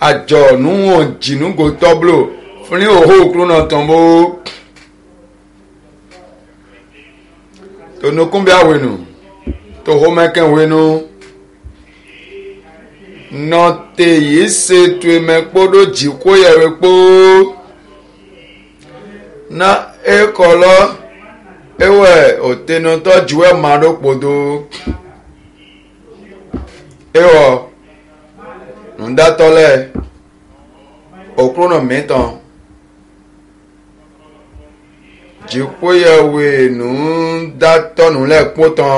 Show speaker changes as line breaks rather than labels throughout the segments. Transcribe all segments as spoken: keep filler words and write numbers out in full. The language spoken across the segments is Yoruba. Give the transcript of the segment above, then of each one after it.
àjọ nuwọn jìnnú go tọ́bùlò fún ní òhó òkúrú náà tán bó tonokun bí àwẹ̀nù tó hó mẹ́kẹ́ wẹ̀nù nọ̀tẹ̀ yìí ṣètò ẹ̀mẹ́kpọ́dọ̀ jì kó yẹ̀wé kpó na ẹ̀kọ́ lọ ewẹ̀ òtẹnutọ́ juwẹ́ màdó kpodo ewọ̀ nùdátọ́lẹ̀ òkúrú náà mìtàn jì kó yẹ̀wé nùdátọ́ nùlẹ̀ kpótàn.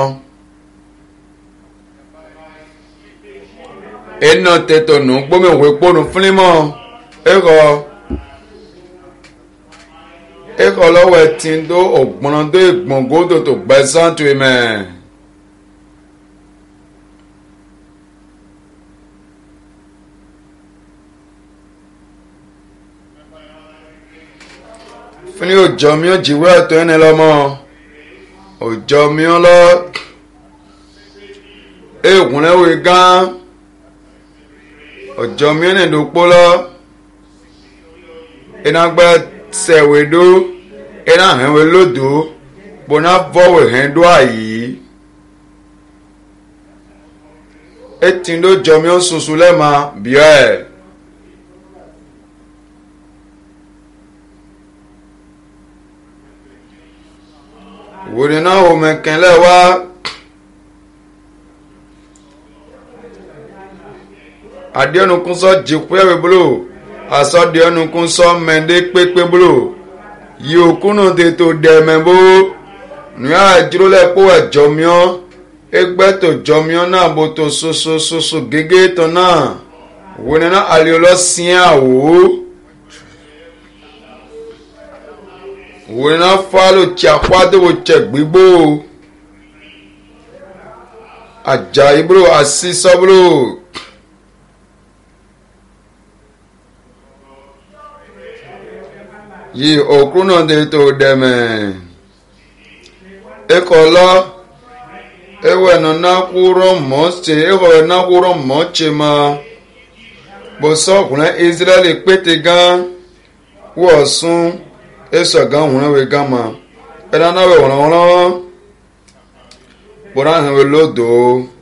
ena tètò nù gbómi òwe kpónu fúnimọ ẹkọ ẹkọ lọ́wọ́ ẹtì tó ògbọnà tó ìgbọ̀ngódò tó gbẹ̀sán tó ìmẹ̀. fúni òjò mi ò jìwé ẹ̀tọ́ ẹni lọ́mọ òjò mi ò lọ èkúnlẹ́wé gán. ọjọ́ mìíràn ló pọ́ lọ iná gbẹ́ sẹ̀wé dó iná hẹ̀wé lódò bọ́nà bọ́wé hẹ̀ dó àyè etí ló jọ mí ó sunsun lẹ́ẹ̀ma bíọ́ ẹ̀. wòlé náà wò mẹ́kẹ́lẹ́ wá. Adiẹnukun sọ jìkúyẹ̀wé bolo asọ diẹnukun sọ mẹ́ndé pépé bolo yìí òkúnnù tètò dẹ̀mẹ́ bó nùyà àjùrọ̀lẹ̀ kó ẹ̀jọ̀ miọ́ ẹgbẹ́ tó jọ miọ́ náà bó tó soso soso gégé tó náà wọ́n nínú àlèolọ́ sìn àwò wọ́n nínú fálò tí àpádéwò tẹ̀ gbígbó àjà ìbúrò àṣìṣọ́ bolo. Yìí òkú náà dé tó dẹ̀mẹ̀ ẹkọ̀ lọ ewé nana kúrò mọ́ọ̀tsẹ̀ ewé nana kúrò mọ́ọ̀tsẹ̀ ma bó sọ́kùnrin Israẹli pété gán wọ́ọ̀ sún ẹsọ̀ gán wọ́n wé gán ma ẹ̀dá náà wẹ̀ wọ́n lọ́wọ́ bó náà wẹ̀ lódò.